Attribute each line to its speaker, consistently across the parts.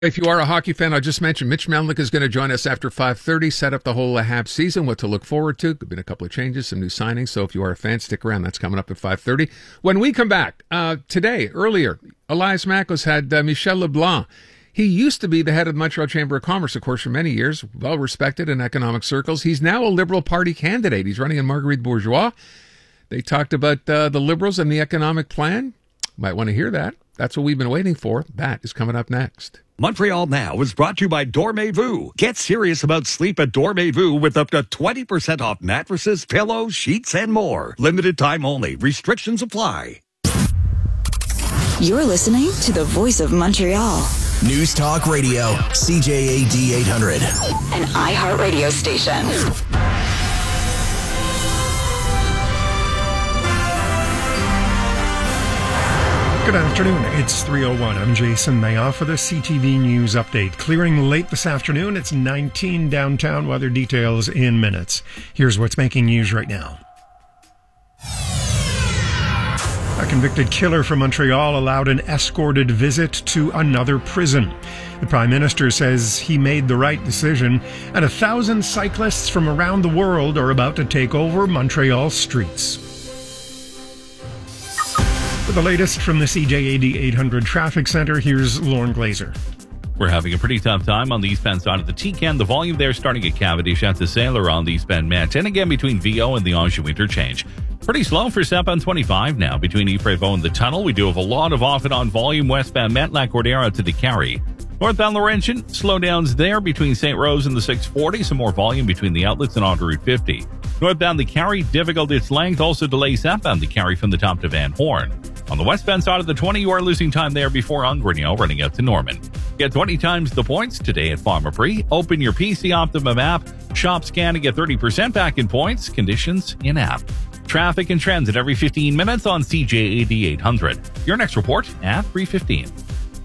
Speaker 1: If you are a hockey fan, I just mentioned Mitch Melnick is going to join us after 5:30, set up the whole Habs season, what to look forward to. There have been a couple of changes, some new signings, so if you are a fan, stick around. That's coming up at 5:30. When we come back, earlier, Elias Makos had Michel Leblanc. He used to be the head of the Montreal Chamber of Commerce, of course, for many years, well-respected in economic circles. He's now a Liberal Party candidate. He's running in Marguerite Bourgeois. They talked about the Liberals and the economic plan. Might want to hear that. That's what we've been waiting for. That is coming up next.
Speaker 2: Montreal Now is brought to you by Dormez-vous. Get serious about sleep at Dormez-vous with up to 20% off mattresses, pillows, sheets, and more. Limited time only. Restrictions apply.
Speaker 3: You're listening to the Voice of Montreal.
Speaker 4: News Talk Radio, CJAD 800.
Speaker 3: An iHeartRadio station.
Speaker 5: Good afternoon. It's 3:01. I'm Jason Mayoff for the CTV News Update. Clearing late this afternoon. It's 19 downtown. Weather details in minutes. Here's what's making news right now. A convicted killer from Montreal allowed an escorted visit to another prison. The Prime Minister says he made the right decision, and 1,000 cyclists from around the world are about to take over Montreal streets. For the latest from the CJAD 800 Traffic Center, here's Lauren Glazer.
Speaker 6: We're having a pretty tough time on the eastbound side of the T-Can. The volume there starting at Cavendish at the Sailor on the eastbound Met, and again between VO and the Anjou interchange. Pretty slow for SAP 25 now between Ypres-Vaux and the tunnel. We do have a lot of off and on volume westbound Met, La Cordillera to the Carry. Northbound Laurentian, slowdowns there between St. Rose and the 640. Some more volume between the outlets and Autoroute 50. Northbound the Carry, difficult its length. Also delays southbound the Carry from the top to Van Horn. On the westbound side of the 20, you are losing time there before Ungrinio running out to Norman. Get 20 times the points today at Pharmaprix. Open your PC Optimum app. Shop scan to get 30% back in points. Conditions in app. Traffic and transit every 15 minutes on CJAD 800. Your next report at 3:15.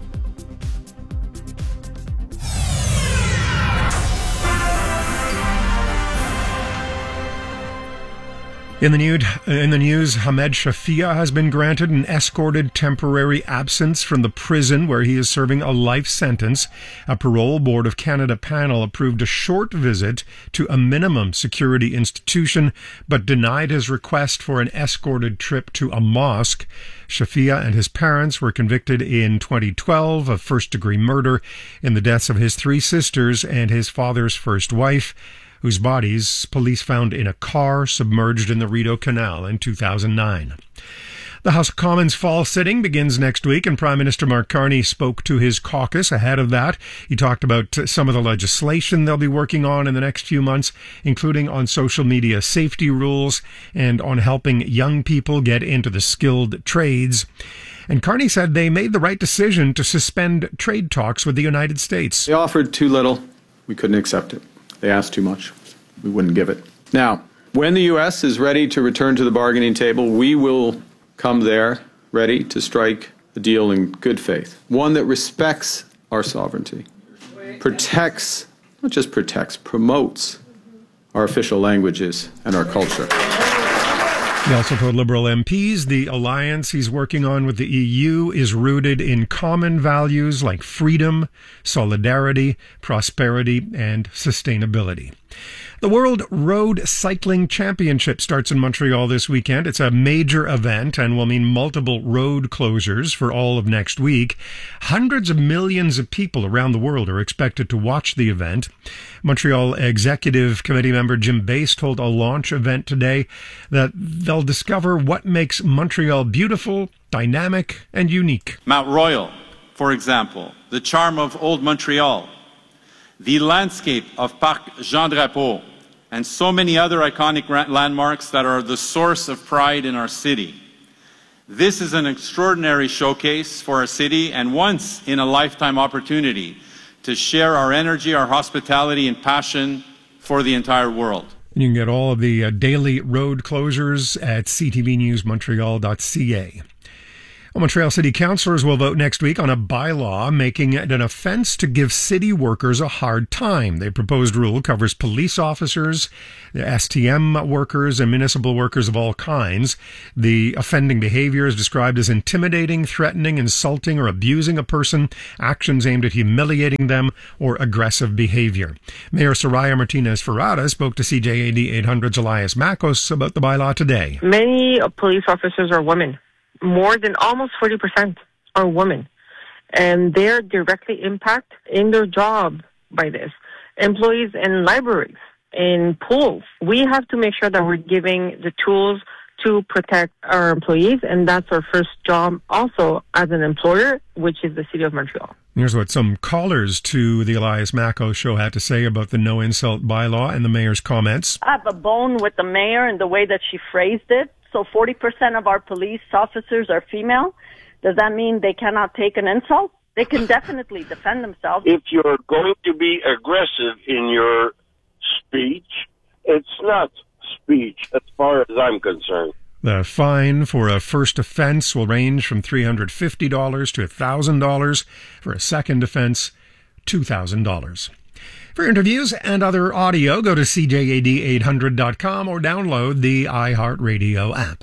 Speaker 5: In the news, Hamed Shafia has been granted an escorted temporary absence from the prison where he is serving a life sentence. A Parole Board of Canada panel approved a short visit to a minimum security institution, but denied his request for an escorted trip to a mosque. Shafia and his parents were convicted in 2012 of first-degree murder in the deaths of his 3 sisters and his father's first wife, whose bodies police found in a car submerged in the Rideau Canal in 2009. The House of Commons fall sitting begins next week, and Prime Minister Mark Carney spoke to his caucus ahead of that. He talked about some of the legislation they'll be working on in the next few months, including on social media safety rules and on helping young people get into the skilled trades. And Carney said they made the right decision to suspend trade talks with the United States.
Speaker 7: They offered too little. We couldn't accept it. They asked too much. We wouldn't give it. Now, when the U.S. is ready to return to the bargaining table, we will come there ready to strike a deal in good faith, one that respects our sovereignty, protects, not just protects, promotes our official languages and our culture.
Speaker 5: He also told Liberal MPs the alliance he's working on with the EU is rooted in common values like freedom, solidarity, prosperity, and sustainability. The World Road Cycling Championship starts in Montreal this weekend. It's a major event and will mean multiple road closures for all of next week. Hundreds of millions of people around the world are expected to watch the event. Montreal Executive Committee member Jim Bass told a launch event today that they'll discover what makes Montreal beautiful, dynamic, and unique.
Speaker 8: Mount Royal, for example, the charm of Old Montreal, the landscape of Parc Jean Drapeau, and so many other iconic landmarks that are the source of pride in our city. This is an extraordinary showcase for our city and once-in-a-lifetime opportunity to share our energy, our hospitality, and passion for the entire world.
Speaker 5: You can get all of the daily road closures at ctvnewsmontreal.ca. Well, Montreal City Councillors will vote next week on a bylaw making it an offence to give city workers a hard time. The proposed rule covers police officers, the STM workers, and municipal workers of all kinds. The offending behavior is described as intimidating, threatening, insulting, or abusing a person, actions aimed at humiliating them, or aggressive behavior. Mayor Soraya Martinez-Ferrada spoke to CJAD 800's Elias Makos about the bylaw today.
Speaker 9: Many police officers are women. More than almost 40% are women. And they're directly impacted in their job by this. Employees in libraries, in pools. We have to make sure that we're giving the tools to protect our employees, and that's our first job also as an employer, which is the City of Montreal.
Speaker 5: Here's what some callers to the Elias Makos show had to say about the no insult bylaw and the mayor's comments.
Speaker 10: I have a bone with the mayor and the way that she phrased it. So 40% of our police officers are female. Does that mean they cannot take an insult? They can definitely defend themselves.
Speaker 11: If you're going to be aggressive in your speech, it's not speech as far as I'm concerned.
Speaker 5: The fine for a first offense will range from $350 to $1,000. For a second offense, $2,000. For interviews and other audio, go to CJAD800.com or download the iHeartRadio app.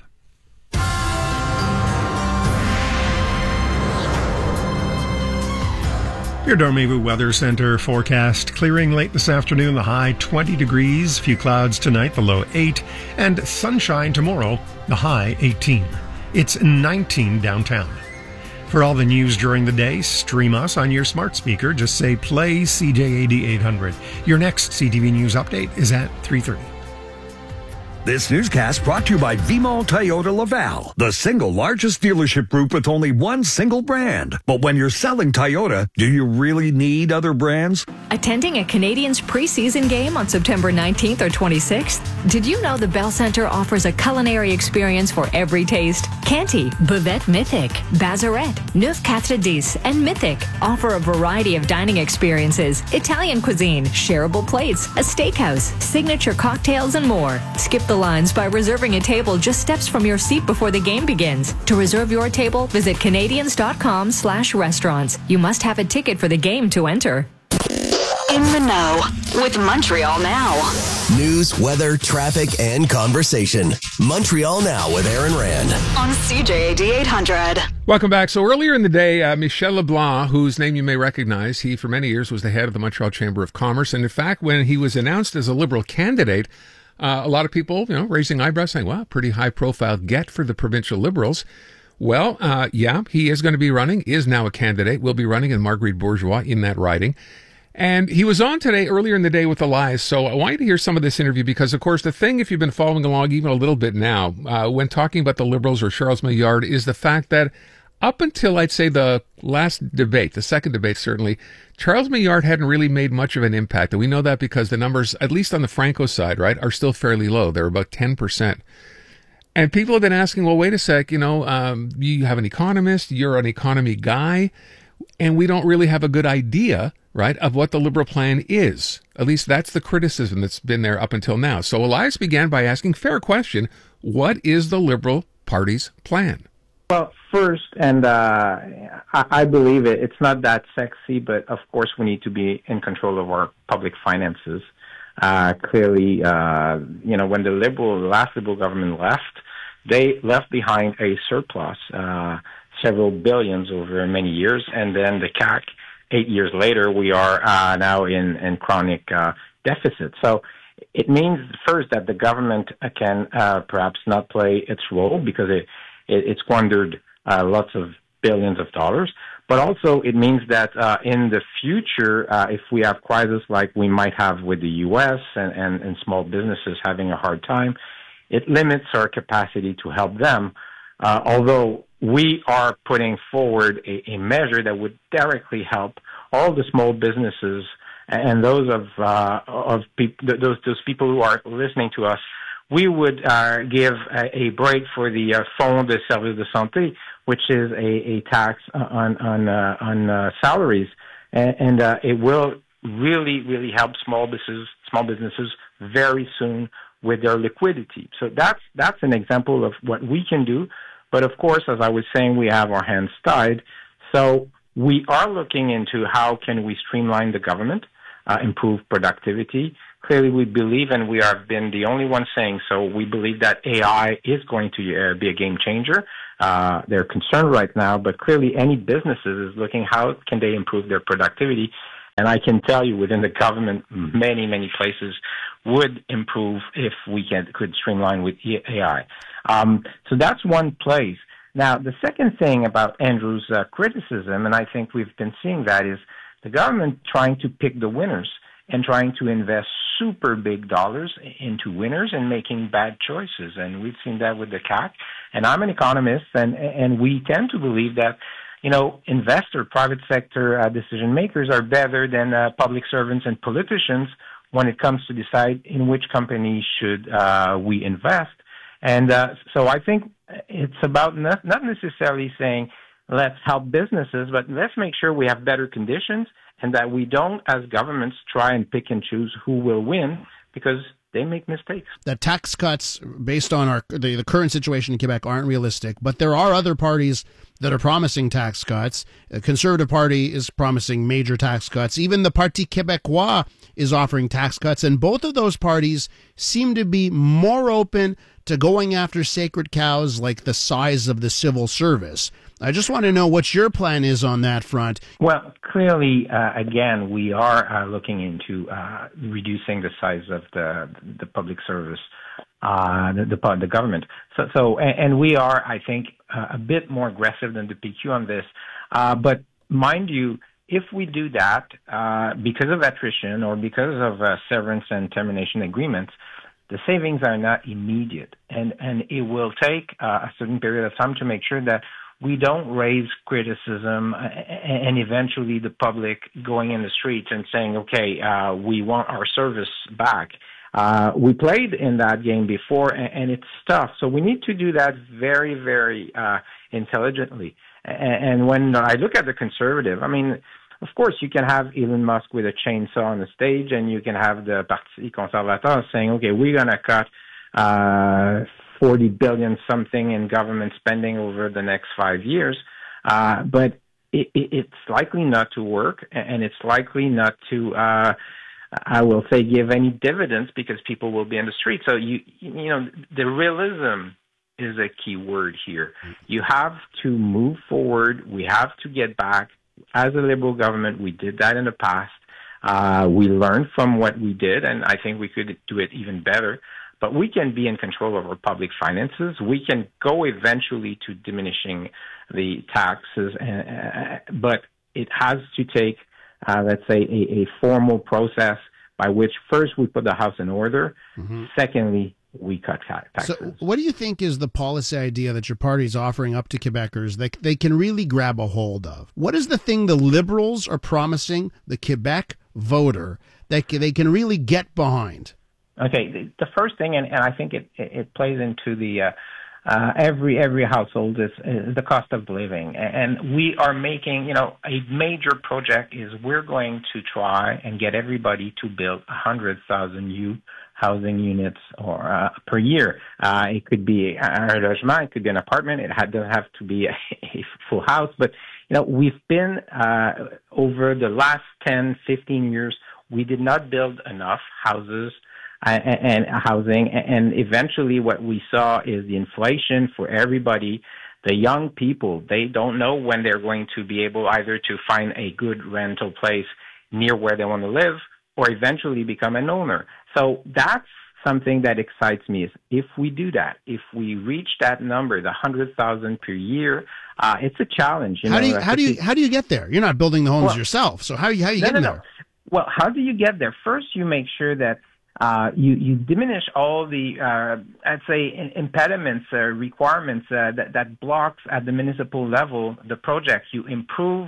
Speaker 5: Your Dormez-vous Weather Center forecast. Clearing late this afternoon, the high 20 degrees. Few clouds tonight, the low 8. And sunshine tomorrow, the high 18. It's 19 downtown. For all the news during the day, stream us on your smart speaker. Just say play CJAD 800. Your next CTV News update is at 3:30.
Speaker 2: This newscast brought to you by Vimont Toyota Laval, the single largest dealership group with only one single brand. But when you're selling Toyota, do you really need other brands?
Speaker 12: Attending a Canadiens preseason game on September 19th or 26th? Did you know the Bell Centre offers a culinary experience for every taste? Canty, Buvette Mythic, Bazarette, Neuf Quatre Dix, and Mythic offer a variety of dining experiences, Italian cuisine, shareable plates, a steakhouse, signature cocktails, and more. Skip the lines by reserving a table just steps from your seat before the game begins. To reserve your table, visit Canadiens.com/restaurants. You must have a ticket for the game to enter.
Speaker 3: In the know with Montreal Now.
Speaker 4: News, weather, traffic, and conversation. Montreal Now with Aaron Rand.
Speaker 3: On CJAD 800.
Speaker 1: Welcome back. So earlier in the day, Michel Leblanc, whose name you may recognize, he for many years was the head of the Montreal Chamber of Commerce. And in fact, when he was announced as a Liberal candidate, a lot of people, raising eyebrows saying, wow, pretty high profile get for the provincial Liberals. Well, yeah, he is going to be running, is now a candidate, will be running in Marguerite Bourgeois in that riding. And he was on today earlier in the day with Elias. So I want you to hear some of this interview because, of course, the thing, if you've been following along even a little bit now, when talking about the Liberals or Charles Maillard, is the fact that up until I'd say the last debate, the second debate certainly, Charles Maillard hadn't really made much of an impact. And we know that because the numbers, at least on the Franco side, right, are still fairly low. They're about 10%. And people have been asking, well, wait a sec, you have an economist, you're an economy guy, and we don't really have a good idea, right, of what the Liberal plan is. At least that's the criticism that's been there up until now. So Elias began by asking, fair question, what is the Liberal Party's plan?
Speaker 13: Well, first, and I believe it's not that sexy, but of course we need to be in control of our public finances. Clearly, when the last Liberal government left, they left behind a surplus, several billions over many years, and then the CAC, 8 years later, we are now in chronic deficit. So it means first that the government can perhaps not play its role because it squandered lots of billions of dollars. But also it means that in the future, if we have crises like we might have with the U.S. and small businesses having a hard time, it limits our capacity to help them. Although we are putting forward a measure that would directly help all the small businesses and those those people who are listening to us. We would give a break for the Fonds de Services de Santé, which is a tax on salaries, and it will really help small businesses very soon with their liquidity. So that's an example of what we can do. But of course, as I was saying, we have our hands tied. So we are looking into how can we streamline the government, improve productivity. Clearly, we believe, and we have been the only ones saying so, we believe that AI is going to be a game changer. They're concerned right now, but clearly any businesses is looking how can they improve their productivity. And I can tell you within the government, many, many places would improve if we could streamline with AI. So that's one place. Now, the second thing about Andrew's criticism, and I think we've been seeing that, is the government trying to pick the winners and trying to invest super big dollars into winners and making bad choices. And we've seen that with the CAC. And I'm an economist, and we tend to believe that, private sector decision makers are better than public servants and politicians when it comes to decide in which company should we invest. And so I think it's about not necessarily saying let's help businesses, but let's make sure we have better conditions and that we don't, as governments, try and pick and choose who will win because they make mistakes.
Speaker 14: That tax cuts based on the current situation in Quebec aren't realistic, but there are other parties that are promising tax cuts. The Conservative Party is promising major tax cuts. Even the Parti Québécois is offering tax cuts, and both of those parties seem to be more open to going after sacred cows like the size of the civil service. I just want to know what your plan is on that front.
Speaker 13: Well, clearly, again, we are looking into reducing the size of the public service, the government. And we are, I think, a bit more aggressive than the PQ on this. But mind you, if we do that because of attrition or because of severance and termination agreements, the savings are not immediate, and it will take a certain period of time to make sure that we don't raise criticism and eventually the public going in the streets and saying, okay, we want our service back. We played in that game before, and it's tough. So we need to do that very, very intelligently. And when I look at the Conservative, I mean, of course, you can have Elon Musk with a chainsaw on the stage, and you can have the Parti Conservateur saying, okay, we're going to cut 40 billion something in government spending over the next 5 years. But it's likely not to work, and it's likely not to, I will say, give any dividends because people will be in the street. So, the realism is a key word here. You have to move forward. We have to get back. As a Liberal government, we did that in the past. We learned from what we did, and I think we could do it even better. But we can be in control of our public finances. We can go eventually to diminishing the taxes, but it has to take, let's say, a formal process by which first we put the house in order. Mm-hmm. Secondly, we cut taxes.
Speaker 14: So what do you think is the policy idea that your party is offering up to Quebecers that they can really grab a hold of? What is the thing the Liberals are promising the Quebec voter that they can really get behind?
Speaker 13: Okay, the first thing, and I think it plays into the every household is the cost of living, and we are making a major project is we're going to try and get everybody to build 100,000 new housing units or per year. It could be un logement, it could be an apartment. It doesn't have to be a full house, but we've been over the last 10, 15 years, we did not build enough houses and housing, and eventually what we saw is the inflation for everybody. The young people, they don't know when they're going to be able either to find a good rental place near where they want to live or eventually become an owner. So that's something that excites me is if we do that, if we reach that number, the 100,000 per year, it's a challenge.
Speaker 14: How do you get there? You're not building the homes yourself, so how are you getting there?
Speaker 13: Well, how do you get there? First, you make sure that you diminish all the, I'd say, impediments, requirements that blocks at the municipal level the project. You improve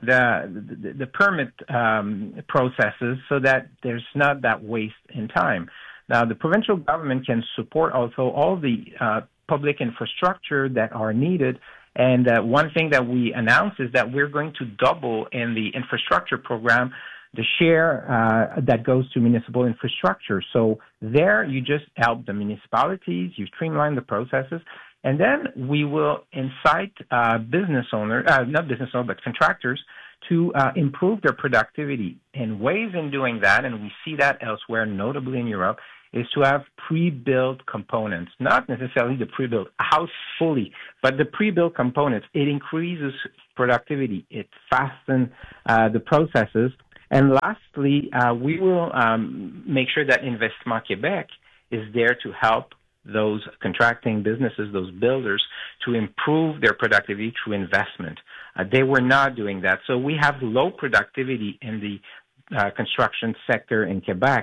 Speaker 13: the permit processes so that there's not that waste in time. Now, the provincial government can support also all the public infrastructure that are needed. And one thing that we announced is that we're going to double in the infrastructure program the share that goes to municipal infrastructure. So there you just help the municipalities, you streamline the processes, And then we will incite business owners, not business owners, but contractors, to improve their productivity. And ways in doing that, and we see that elsewhere, notably in Europe, is to have pre-built components, not necessarily the pre-built house fully, but the pre-built components. It increases productivity. It fastens the processes. And lastly, we will make sure that Investissement Québec is there to help those contracting businesses, those builders, to improve their productivity through investment. They were not doing that. So we have low productivity in the construction sector in Quebec.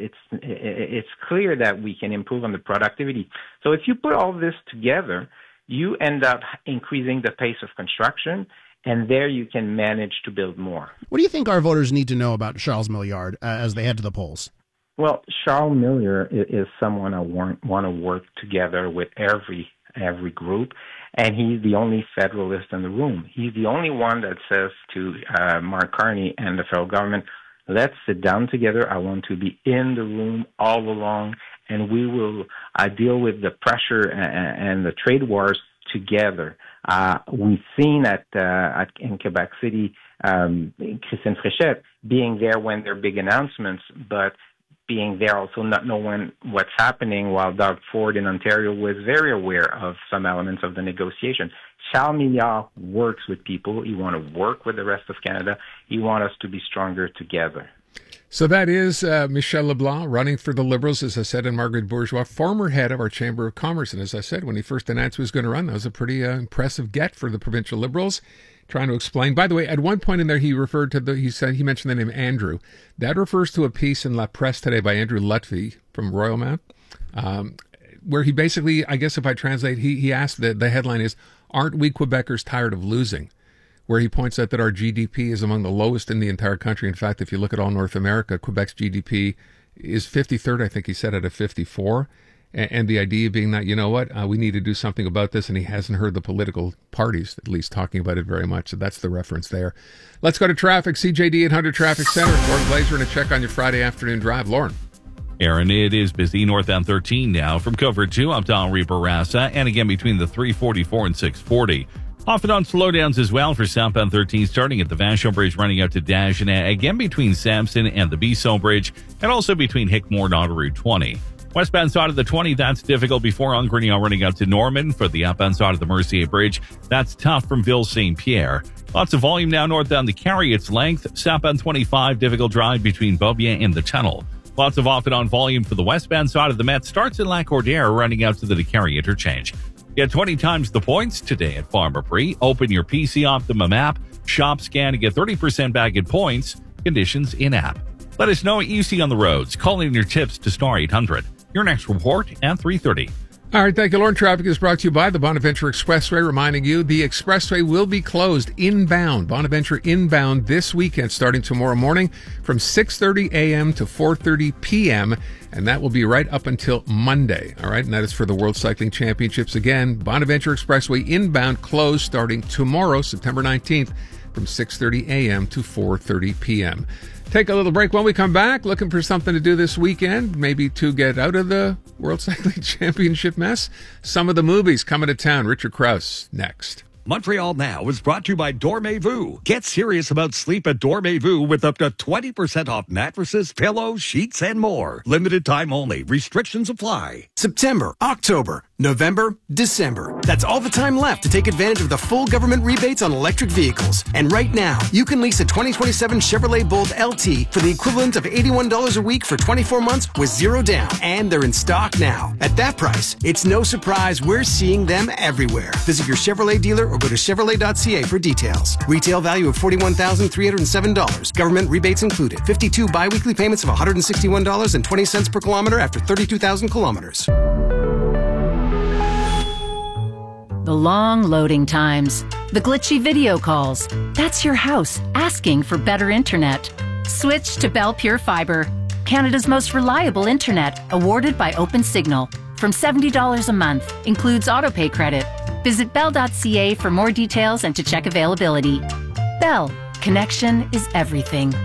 Speaker 13: It's clear that we can improve on the productivity. So if you put all this together, you end up increasing the pace of construction, and there you can manage to build more.
Speaker 14: What do you think our voters need to know about Charles Milliard as they head to the polls?
Speaker 13: Well, Charles Milliard is someone I want to work together with every group, and he's the only Federalist in the room. He's the only one that says to Mark Carney and the federal government, let's sit down together. I want to be in the room all along, and we will deal with the pressure and the trade wars together. We've seen in Quebec City, Christine Fréchette being there when there are big announcements, but being there also not knowing what's happening, while Doug Ford in Ontario was very aware of some elements of the negotiation. Charles Milliard works with people. He wants to work with the rest of Canada. He wants us to be stronger together.
Speaker 1: So that is Michel Leblanc running for the Liberals, as I said, and Margaret Bourgeois, former head of our Chamber of Commerce. And as I said, when he first announced he was going to run, that was a pretty impressive get for the provincial Liberals. Trying to explain. By the way, at one point in there, he mentioned the name Andrew. That refers to a piece in La Presse today by Andrew Lutfi from Royal where he basically, I guess if I translate, he asked, the headline is, aren't we Quebecers tired of losing? Where he points out that our GDP is among the lowest in the entire country. In fact, if you look at all North America, Quebec's GDP is 53rd, I think he said, out of 54. And the idea being that, you know what, we need to do something about this, and he hasn't heard the political parties, at least, talking about it very much. So that's the reference there. Let's go to traffic. CJD 800 Traffic Center. Lauren Glazer, and a check on your Friday afternoon drive. Lauren.
Speaker 6: Aaron, it is busy northbound 13 now from Cover 2 up to Henri Bourassa, and again between the 344 and 640. Off and on slowdowns as well for southbound 13, starting at the Vachon Bridge, running out to Dagenais, again between Sampson and the Bisson Bridge, and also between Hickmore and Autoroute 20. Westbound side of the 20, that's difficult before on Grignon running out to Norman. For the outbound side of the Mercier Bridge, that's tough from Ville St. Pierre. Lots of volume now northbound the Carry its length. Southbound 25, difficult drive between Beaubien and the Tunnel. Lots of off and on volume for the westbound side of the Met. Starts in Lac-Cordaire running out to the Carry interchange. Get 20 times the points today at Pharmaprix. Open your PC Optimum app, shop, scan, and get 30% back in points. Conditions in app. Let us know what you see on the roads. Call in your tips to Star 800. Your next report at 3:30.
Speaker 1: All right, thank you, Lauren. Traffic is brought to you by the Bonaventure Expressway, reminding you the expressway will be closed inbound, Bonaventure inbound, this weekend, starting tomorrow morning from 6:30 a.m. to 4:30 p.m., and that will be right up until Monday. All right, and that is for the World Cycling Championships. Again, Bonaventure Expressway inbound closed starting tomorrow, September 19th, from 6:30 a.m. to 4:30 p.m. Take a little break. When we come back, looking for something to do this weekend, maybe to get out of the World Cycling Championship mess. Some of the movies coming to town. Richard Krause next.
Speaker 2: Montreal Now is brought to you by Dormez-vous. Get serious about sleep at Dormez-vous with up to 20% off mattresses, pillows, sheets, and more. Limited time only. Restrictions apply.
Speaker 15: September, October, November, December. That's all the time left to take advantage of the full government rebates on electric vehicles. And right now, you can lease a 2027 Chevrolet Bolt LT for the equivalent of $81 a week for 24 months with zero down. And they're in stock now. At that price, it's no surprise we're seeing them everywhere. Visit your Chevrolet dealer or go to Chevrolet.ca for details. Retail value of $41,307. Government rebates included. 52 bi-weekly payments of $161.20 per kilometer after 32,000 kilometers.
Speaker 16: The long loading times, the glitchy video calls. That's your house asking for better internet. Switch to Bell Pure Fiber, Canada's most reliable internet, awarded by OpenSignal. From $70 a month, includes autopay credit. Visit bell.ca for more details and to check availability. Bell, connection is everything.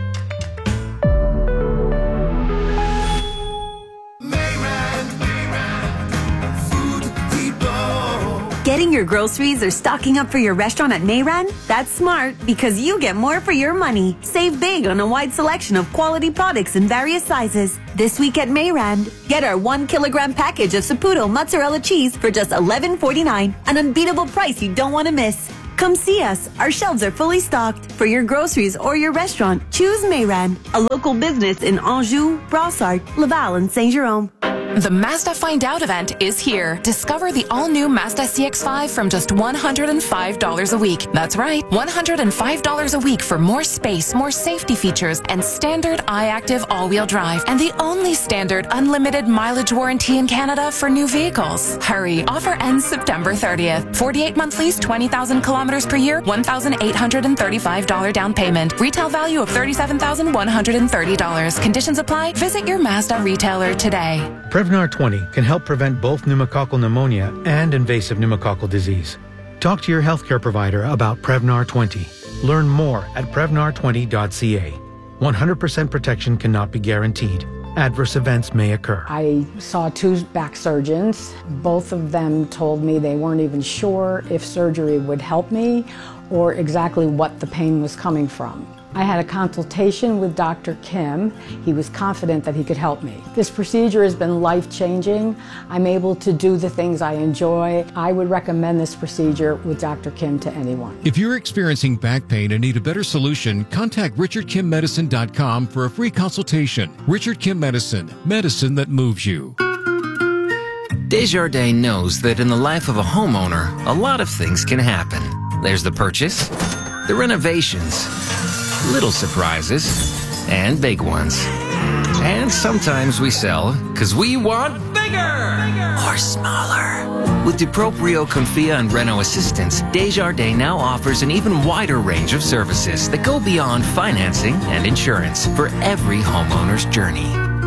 Speaker 17: Getting your groceries or stocking up for your restaurant at Mayran? That's smart because you get more for your money. Save big on a wide selection of quality products in various sizes. This week at Mayran, get our 1 kilogram package of Saputo mozzarella cheese for just $11.49, an unbeatable price you don't want to miss. Come see us. Our shelves are fully stocked. For your groceries or your restaurant, choose Mayran, a local business in Anjou, Brossard, Laval, and Saint-Jérôme.
Speaker 18: The Mazda Find Out event is here. Discover the all-new Mazda CX-5 from just $105 a week. That's right, $105 a week for more space, more safety features, and standard iActive all-wheel drive. And the only standard unlimited mileage warranty in Canada for new vehicles. Hurry, offer ends September 30th. 48-month lease, 20,000 kilometers per year, $1,835 down payment. Retail value of $37,130. Conditions apply. Visit your Mazda retailer today.
Speaker 19: Prevnar 20 can help prevent both pneumococcal pneumonia and invasive pneumococcal disease. Talk to your healthcare provider about Prevnar 20. Learn more at Prevnar20.ca. 100% protection cannot be guaranteed. Adverse events may occur.
Speaker 20: I saw 2 back surgeons. Both of them told me they weren't even sure if surgery would help me or exactly what the pain was coming from. I had a consultation with Dr. Kim. He was confident that he could help me. This procedure has been life-changing. I'm able to do the things I enjoy. I would recommend this procedure with Dr. Kim to anyone.
Speaker 21: If you're experiencing back pain and need a better solution, contact RichardKimMedicine.com for a free consultation. Richard Kim Medicine, medicine that moves you.
Speaker 22: Desjardins knows that in the life of a homeowner, a lot of things can happen. There's the purchase, the renovations, little surprises, and big ones. And sometimes we sell because we want bigger or smaller. With DuProprio, Confia, and Reno Assistance, Desjardins now offers an even wider range of services that go beyond financing and insurance for every homeowner's journey.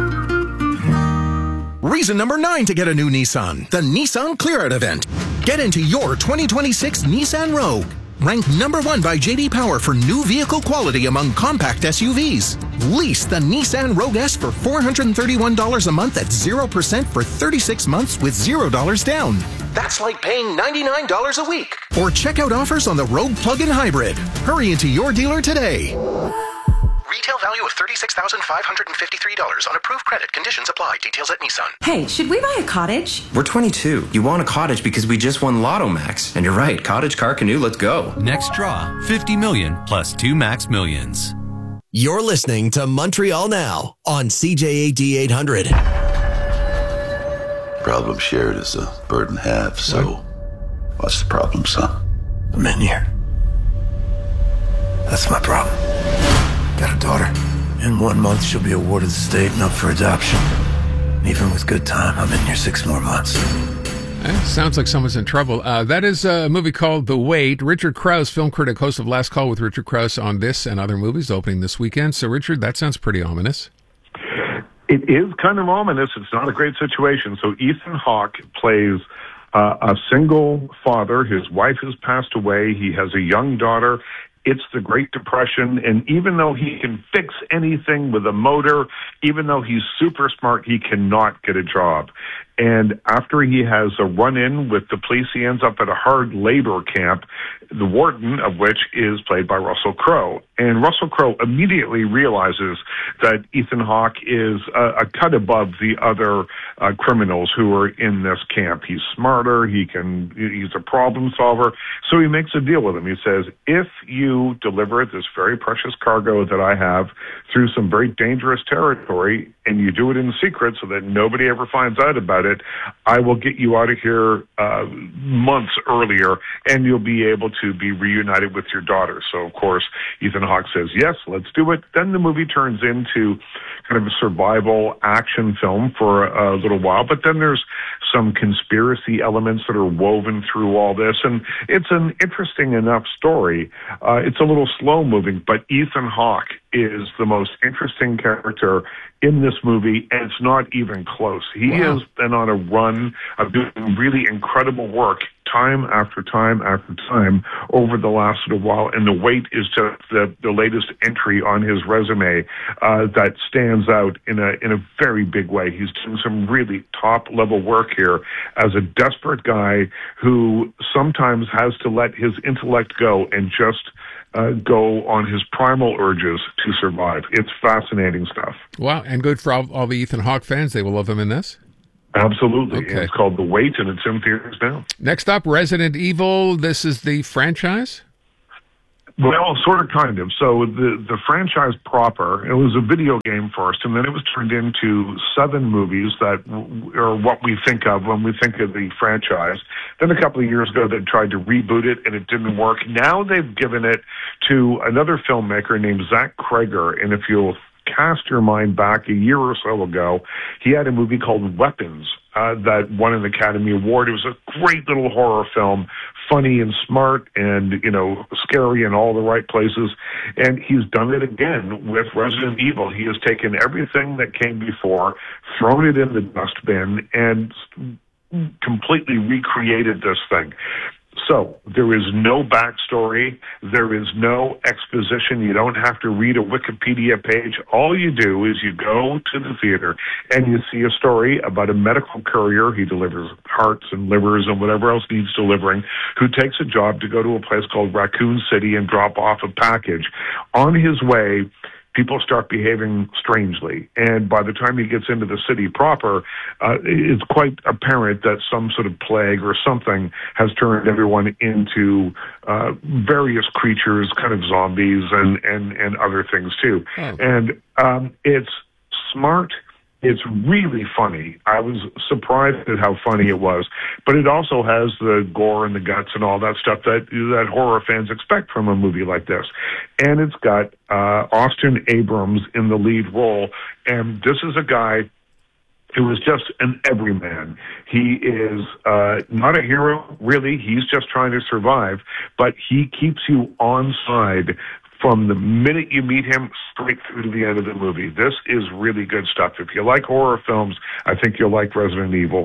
Speaker 23: Reason number 9 to get a new Nissan, the Nissan Clear Out event. Get into your 2026 Nissan Rogue. Ranked number 1 by J.D. Power for new vehicle quality among compact SUVs. Lease the Nissan Rogue S for $431 a month at 0% for 36 months with $0 down. That's like paying $99 a week. Or check out offers on the Rogue Plug-in Hybrid. Hurry into your dealer today. Retail value of $36,553 on approved credit. Conditions apply. Details at Nissan.
Speaker 24: Hey, should we buy a cottage?
Speaker 25: We're 22. You want a cottage because we just won Lotto Max. And you're right, cottage, car, canoe, let's go.
Speaker 26: Next draw, $50 million plus 2 Max Millions.
Speaker 4: You're listening to Montreal Now on CJAD 800.
Speaker 27: Problem shared is a burden halved, so what's the problem, son?
Speaker 28: I'm in here. That's my problem. Got a daughter. In 1 month, she'll be awarded the state and up for adoption. Even with good time, I'm in here 6 more months.
Speaker 1: Sounds like someone's in trouble. That is a movie called The Wait. Richard Krause, film critic, host of Last Call with Richard Krause on this and other movies, opening this weekend. So, Richard, that sounds pretty ominous.
Speaker 29: It is kind of ominous. It's not a great situation. So Ethan Hawke plays a single father. His wife has passed away. He has a young daughter. It's the Great Depression, and even though he can fix anything with a motor, even though he's super smart, he cannot get a job. And after he has a run-in with the police, he ends up at a hard labor camp, the warden of which is played by Russell Crowe. And Russell Crowe immediately realizes that Ethan Hawke is a cut above the other criminals who are in this camp. He's smarter, he's a problem solver, so he makes a deal with him. He says, if you deliver this very precious cargo that I have through some very dangerous territory, and you do it in secret so that nobody ever finds out about it, I will get you out of here months earlier, and you'll be able to be reunited with your daughter. So, of course, Ethan Hawke says, yes, let's do it. Then the movie turns into kind of a survival action film for a little while, but then there's some conspiracy elements that are woven through all this, and it's an interesting enough story. It's a little slow-moving, but Ethan Hawke is the most interesting character in this movie, and it's not even close. He has been on a run of doing really incredible work time after time after time over the last little while, and The Wait is just the latest entry on his resume that stands out in a very big way. He's doing some really top-level work here as a desperate guy who sometimes has to let his intellect go and just go on his primal urges to survive. It's fascinating stuff.
Speaker 1: Wow, and good for all the Ethan Hawke fans. They will love him in this.
Speaker 29: Absolutely.
Speaker 1: Okay.
Speaker 29: It's called The Wait, and it's in theaters now.
Speaker 1: Next up, Resident Evil. This is the franchise?
Speaker 29: Well, sort of, kind of. So the franchise proper, it was a video game first, and then it was turned into 7 movies that are what we think of when we think of the franchise. Then a couple of years ago, they tried to reboot it, and it didn't work. Now they've given it to another filmmaker named Zach Cregger, and if you'll cast your mind back a year or so ago, he had a movie called Weapons that won an Academy Award. It was a great little horror film, funny and smart and, scary in all the right places. And he's done it again with Resident Evil. He has taken everything that came before, thrown it in the dustbin, and completely recreated this thing. So there is no backstory. There is no exposition. You don't have to read a Wikipedia page. All you do is you go to the theater and you see a story about a medical courier. He delivers hearts and livers and whatever else needs delivering, who takes a job to go to a place called Raccoon City and drop off a package. On his way, people start behaving strangely. And by the time he gets into the city proper, it's quite apparent that some sort of plague or something has turned everyone into various creatures, kind of zombies and other things too. Oh. And it's smart. It's really funny. I was surprised at how funny it was. But it also has the gore and the guts and all that stuff that horror fans expect from a movie like this. And it's got Austin Abrams in the lead role. And this is a guy who is just an everyman. He is not a hero, really. He's just trying to survive. But he keeps you on side from the minute you meet him straight through to the end of the movie. This is really good stuff. If you like horror films, I think you'll like Resident Evil.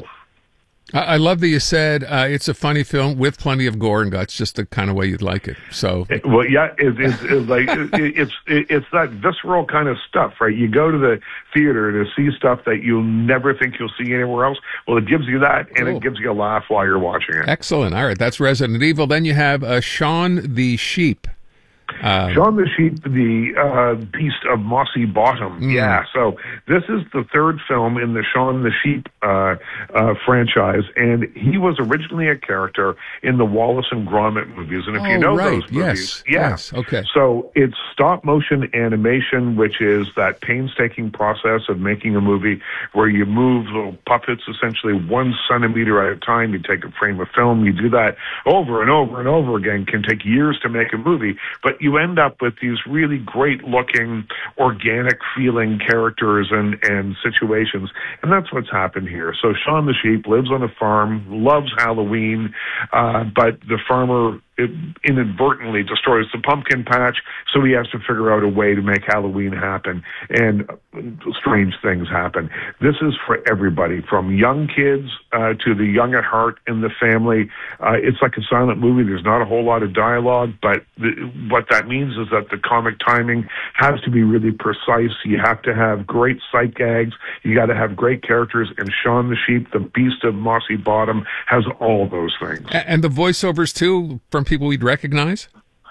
Speaker 1: I love that you said it's a funny film with plenty of gore and guts, just the kind of way you'd like it. So,
Speaker 29: well, yeah, it's that visceral kind of stuff, right? You go to the theater to see stuff that you'll never think you'll see anywhere else. Well, it gives you that, and It gives you a laugh while you're watching it.
Speaker 1: Excellent. All right, that's Resident Evil. Then you have Shaun the Sheep.
Speaker 29: Shaun the Sheep, the Beast of Mossy Bottom. Yeah, so this is the third film in the Shaun the Sheep franchise, and he was originally a character in the Wallace and Gromit movies. And if you know those movies,
Speaker 1: yes, okay.
Speaker 29: So it's stop motion animation, which is that painstaking process of making a movie where you move little puppets essentially 1 centimeter at a time. You take a frame of film, you do that over and over and over again. Can take years to make a movie, but you end up with these really great-looking, organic-feeling characters and situations, and that's what's happened here. So Shaun the Sheep lives on a farm, loves Halloween, but the farmer inadvertently destroys the pumpkin patch, so he has to figure out a way to make Halloween happen, and strange things happen. This is for everybody, from young kids to the young at heart in the family. It's like a silent movie. There's not a whole lot of dialogue, but what that means is that the comic timing has to be really precise. You have to have great sight gags. You got to have great characters, and Shaun the Sheep, the Beast of Mossy Bottom, has all those things.
Speaker 1: And the voiceovers, too, from people we'd recognize?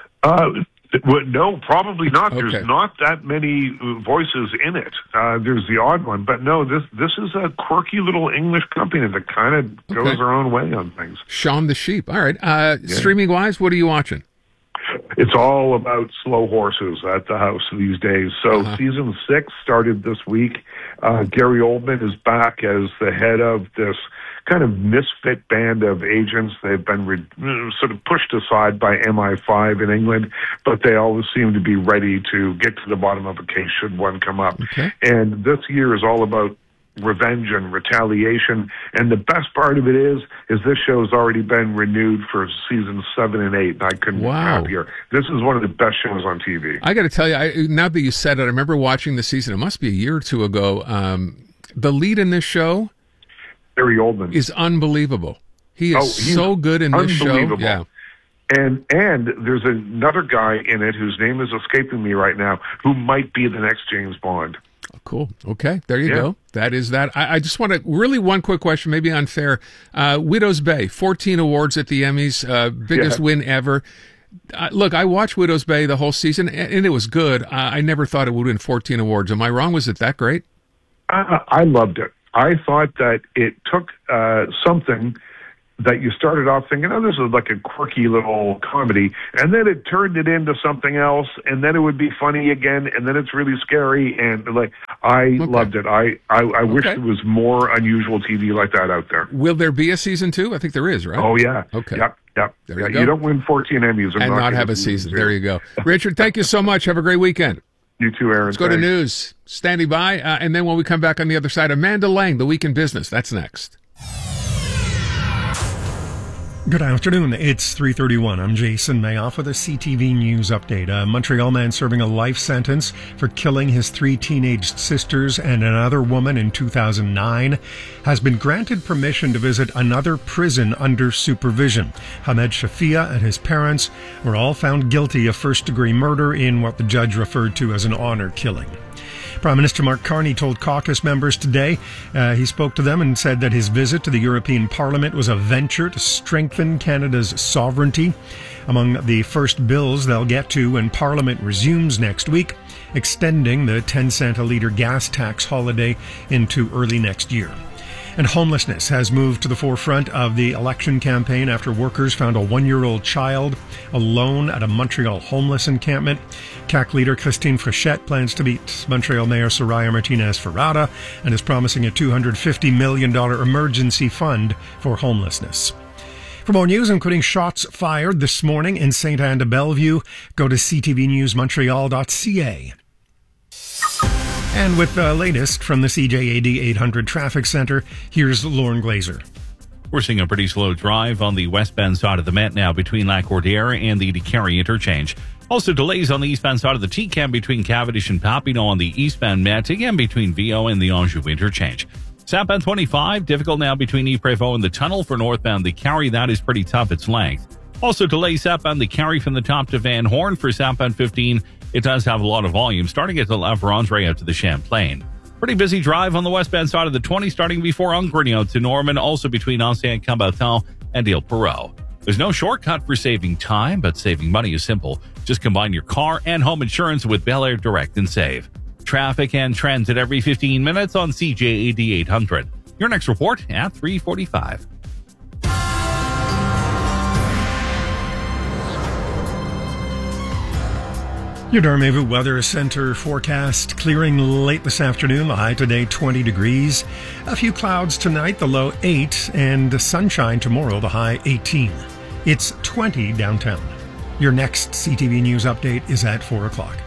Speaker 29: No, probably not.
Speaker 1: Okay.
Speaker 29: There's not that many voices in it. There's the odd one, but no, this is a quirky little English company that kind of goes their own way on things.
Speaker 1: Shaun the Sheep. All right. Streaming-wise, what are you watching?
Speaker 29: It's all about slow horses at the house these days. So season 6 started this week. Gary Oldman is back as the head of this kind of misfit band of agents. They've been sort of pushed aside by MI5 in England, but they always seem to be ready to get to the bottom of a case should one come up.
Speaker 1: Okay.
Speaker 29: And this year is all about revenge and retaliation, and the best part of it is this show has already been renewed for seasons 7 and 8, and I couldn't be happier. This is one of the best shows on TV.
Speaker 1: I got to tell you, now that you said it, I remember watching the season. It must be a year or two ago. The lead in this show,
Speaker 29: Gary Oldman,
Speaker 1: is unbelievable. He is so good in this show. Yeah.
Speaker 29: And there's another guy in it whose name is escaping me right now, who might be the next James Bond.
Speaker 1: Cool. Okay, there you go. That is that. I just want to really one quick question, maybe unfair. Widow's Bay, 14 awards at the Emmys, biggest win ever. Look, I watched Widow's Bay the whole season, and it was good. I never thought it would win 14 awards. Am I wrong? Was it that great?
Speaker 29: I loved it. I thought that it took something that you started off thinking, oh, this is like a quirky little comedy, and then it turned it into something else, and then it would be funny again, and then it's really scary, and I loved it. I wish there was more unusual TV like that out there.
Speaker 1: Will there be a season 2? I think there is, right?
Speaker 29: Oh, yeah.
Speaker 1: Okay.
Speaker 29: Yep.
Speaker 1: There
Speaker 29: you don't win 14 Emmys
Speaker 1: and not have a season. There you go. Richard, thank you so much. Have a great weekend.
Speaker 29: You too, Aaron.
Speaker 1: Let's go to news. Standing by, and then when we come back on the other side, Amanda Lang, The Week in Business. That's next.
Speaker 3: Good afternoon. It's 3:31. I'm Jason Mayoff with a CTV News update. A Montreal man serving a life sentence for killing his 3 teenage sisters and another woman in 2009 has been granted permission to visit another prison under supervision. Hamed Shafia and his parents were all found guilty of first-degree murder in what the judge referred to as an honor killing. Prime Minister Mark Carney told caucus members today, he spoke to them and said that his visit to the European Parliament was a venture to strengthen Canada's sovereignty. Among the first bills they'll get to when Parliament resumes next week, extending the 10-cent a litre gas tax holiday into early next year. And homelessness has moved to the forefront of the election campaign after workers found a 1-year-old child alone at a Montreal homeless encampment. CAQ leader Christine Frechette plans to beat Montreal Mayor Soraya Martinez-Ferrada and is promising a $250 million emergency fund for homelessness. For more news, including shots fired this morning in Sainte-Anne-de-Bellevue, go to ctvnewsmontreal.ca. And with the latest from the CJAD 800 Traffic Center, here's Lauren Glazer.
Speaker 6: We're seeing a pretty slow drive on the westbound side of the Met now between Lac-Cordière and the Décarie interchange. Also delays on the eastbound side of the TCAM between Cavendish and Papineau on the eastbound Met, again between VO and the Anjou interchange. Southbound 25, difficult now between Yves-Prévost and the tunnel for northbound the Carrie. That is pretty tough, its length. Also delays southbound the Carrie from the top to Van Horn for southbound 15. It does have a lot of volume, starting at the La Vérendrye out to the Champlain. Pretty busy drive on the westbound side of the 20, starting before Angrignon to Norman, also between Ancien Combattant and Ile Perrot. There's no shortcut for saving time, but saving money is simple. Just combine your car and home insurance with Bel Air Direct and save. Traffic and transit every 15 minutes on CJAD 800. Your next report at 3:45.
Speaker 3: Your Darmavu Weather Center forecast clearing late this afternoon. The high today 20 degrees. A few clouds tonight, the low 8, and sunshine tomorrow, the high 18. It's 20 downtown. Your next CTV News update is at 4 o'clock.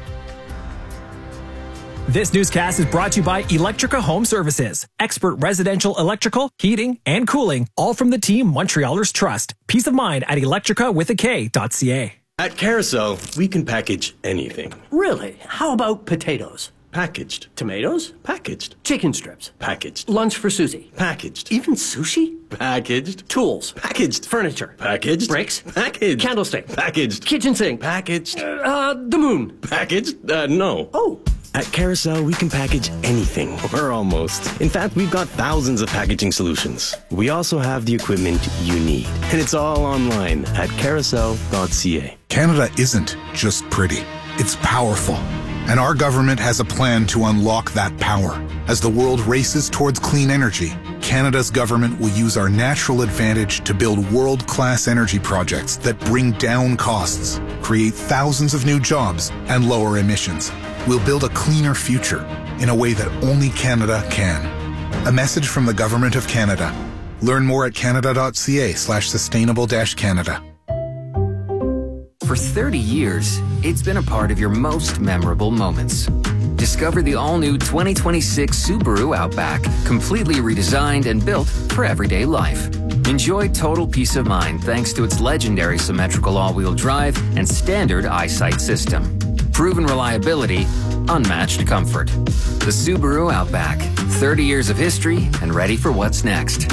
Speaker 5: This newscast is brought to you by Electrica Home Services. Expert residential electrical, heating, and cooling, all from the team Montrealers trust. Peace of mind at electricawithak.ca.
Speaker 7: At Carousel, we can package anything.
Speaker 8: Really? How about potatoes?
Speaker 7: Packaged.
Speaker 8: Tomatoes?
Speaker 7: Packaged.
Speaker 8: Chicken strips?
Speaker 7: Packaged.
Speaker 8: Lunch for Susie?
Speaker 7: Packaged.
Speaker 8: Even sushi?
Speaker 7: Packaged.
Speaker 8: Tools?
Speaker 7: Packaged.
Speaker 8: Furniture?
Speaker 7: Packaged.
Speaker 8: Bricks?
Speaker 7: Packaged.
Speaker 8: Candlestick?
Speaker 7: Packaged.
Speaker 8: Kitchen sink?
Speaker 7: Packaged.
Speaker 8: The moon?
Speaker 7: Packaged? No.
Speaker 8: Oh.
Speaker 7: At Carousel, we can package anything, or almost. In fact, we've got thousands of packaging solutions. We also have the equipment you need, and it's all online at carousel.ca.
Speaker 9: Canada isn't just pretty, it's powerful. And our government has a plan to unlock that power. As the world races towards clean energy, Canada's government will use our natural advantage to build world-class energy projects that bring down costs, create thousands of new jobs, and lower emissions. We'll build a cleaner future in a way that only Canada can. A message from the Government of Canada. Learn more at canada.ca/sustainable-Canada.
Speaker 22: For 30 years, it's been a part of your most memorable moments. Discover the all-new 2026 Subaru Outback, completely redesigned and built for everyday life. Enjoy total peace of mind thanks to its legendary symmetrical all-wheel drive and standard EyeSight system. Proven reliability, unmatched comfort. The Subaru Outback, 30 years of history and ready for what's next.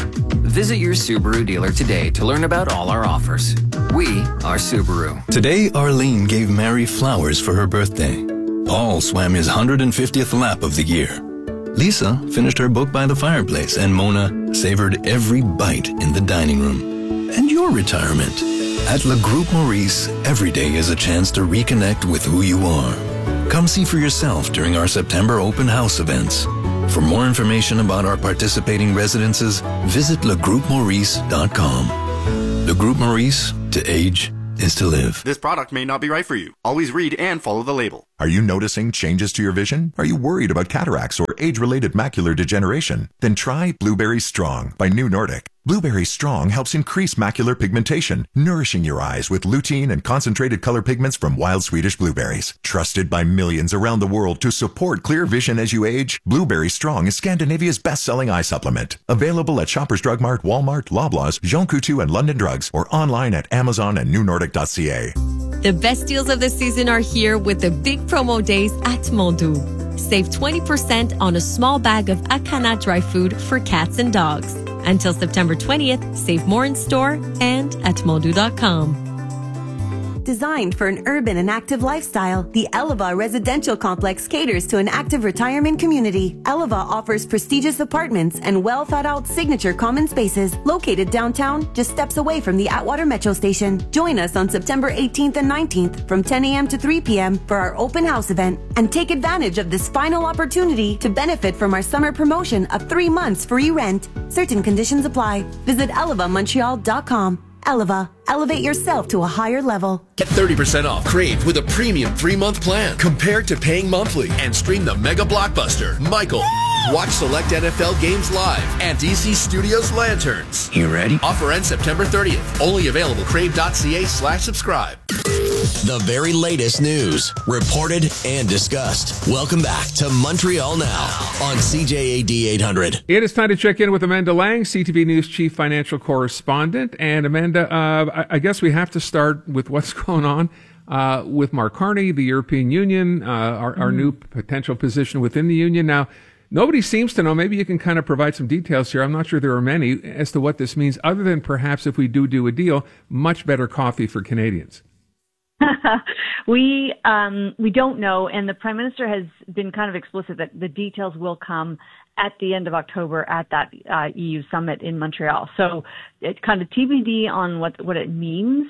Speaker 22: Visit your Subaru dealer today to learn about all our offers. We are Subaru.
Speaker 28: Today, Arlene gave Mary flowers for her birthday. Paul swam his 150th lap of the year. Lisa finished her book by the fireplace, and Mona savored every bite in the dining room. And your retirement. At Le Groupe Maurice, every day is a chance to reconnect with who you are. Come see for yourself during our September open house events. For more information about our participating residences, visit legroupemaurice.com. Le Groupe Maurice, to age is to live.
Speaker 2: This product may not be right for you. Always read and follow the label.
Speaker 10: Are you noticing changes to your vision? Are you worried about cataracts or age-related macular degeneration? Then try Blueberry Strong by New Nordic. Blueberry Strong helps increase macular pigmentation, nourishing your eyes with lutein and concentrated color pigments from wild Swedish blueberries. Trusted by millions around the world to support clear vision as you age, Blueberry Strong is Scandinavia's best-selling eye supplement. Available at Shoppers Drug Mart, Walmart, Loblaws, Jean Coutu, and London Drugs, or online at Amazon and newnordic.ca.
Speaker 11: The best deals of the season are here with the big promo days at Mondo. Save 20% on a small bag of Akana dry food for cats and dogs. Until September 20th, save more in store and at Mondo.com.
Speaker 24: Designed for an urban and active lifestyle, the Eleva Residential Complex caters to an active retirement community. Eleva offers prestigious apartments and well-thought-out signature common spaces located downtown, just steps away from the Atwater Metro Station. Join us on September 18th and 19th from 10 a.m. to 3 p.m. for our open house event, and take advantage of this final opportunity to benefit from our summer promotion of 3 months free rent. Certain conditions apply. Visit elevamontreal.com. Eleva. Elevate yourself to a higher level.
Speaker 12: Get 30% off Crave with a premium 3-month plan compared to paying monthly, and stream the mega blockbuster, Michael. Watch select NFL games live and DC Studios Lanterns.
Speaker 28: You ready?
Speaker 12: Offer ends September 30th. Only available crave.ca/subscribe.
Speaker 4: The very latest news, reported and discussed. Welcome back to Montreal Now on CJAD 800.
Speaker 1: It is time to check in with Amanda Lang, CTV News Chief Financial Correspondent. And Amanda, I guess we have to start with what's going on with Mark Carney, the European Union, our new potential position within the Union. Now, nobody seems to know. Maybe you can kind of provide some details here. I'm not sure there are many as to what this means, other than perhaps if we do a deal, much better coffee for Canadians.
Speaker 13: We don't know, and the Prime Minister has been kind of explicit that the details will come at the end of October at that EU summit in Montreal. So it's kind of TBD on what it means.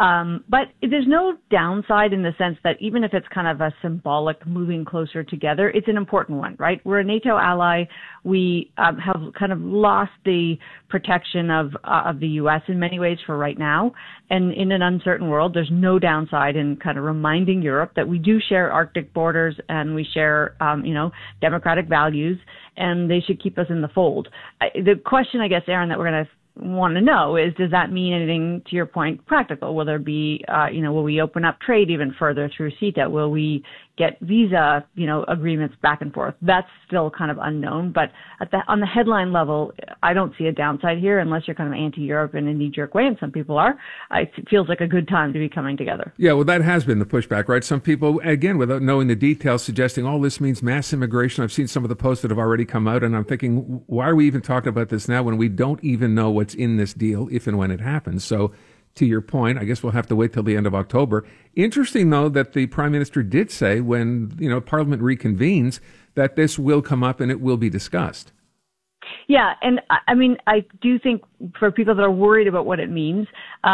Speaker 13: But there's no downside in the sense that even if it's kind of a symbolic moving closer together, it's an important one, right? We're a NATO ally. We have kind of lost the protection of the U.S. in many ways for right now. And in an uncertain world, there's no downside in kind of reminding Europe that we do share Arctic borders and we share, democratic values, and they should keep us in the fold. The question, I guess, Aaron, that we're going to want to know is, does that mean anything, to your point, practical? Will there be, will we open up trade even further through CETA? Will we get visa, agreements back and forth? That's still kind of unknown. But on the headline level, I don't see a downside here unless you're kind of anti-Europe in a knee-jerk way, and some people are. It feels like a good time to be coming together.
Speaker 1: Yeah, well, that has been the pushback, right? Some people, again, without knowing the details, suggesting all this means mass immigration. I've seen some of the posts that have already come out, and I'm thinking, why are we even talking about this now when we don't even know what's in this deal, if and when it happens? So, to your point, I guess we'll have to wait till the end of October. Interesting, though, that the Prime Minister did say when, Parliament reconvenes that this will come up and it will be discussed.
Speaker 13: Yeah, and I mean, I do think for people that are worried about what it means,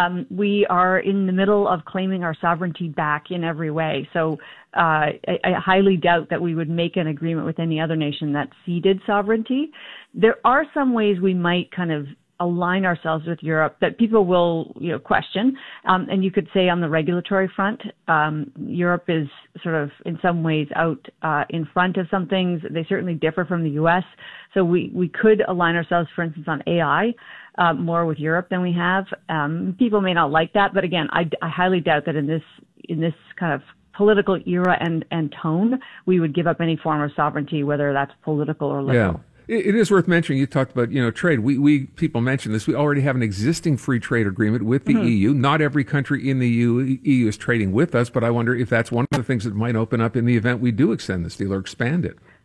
Speaker 13: we are in the middle of claiming our sovereignty back in every way. So I highly doubt that we would make an agreement with any other nation that ceded sovereignty. There are some ways we might kind of align ourselves with Europe that people will, question. And you could say on the regulatory front, Europe is sort of in some ways out in front of some things. They certainly differ from the U.S. So we could align ourselves, for instance, on AI more with Europe than we have. People may not like that, but again, I highly doubt that in this kind of political era and tone, we would give up any form of sovereignty, whether that's political or liberal.
Speaker 1: Yeah. It is worth mentioning. You talked about, trade. We people mentioned this. We already have an existing free trade agreement with the EU. Not every country in the EU is trading with us, but I wonder if that's one of the things that might open up in the event we do extend this deal or expand it.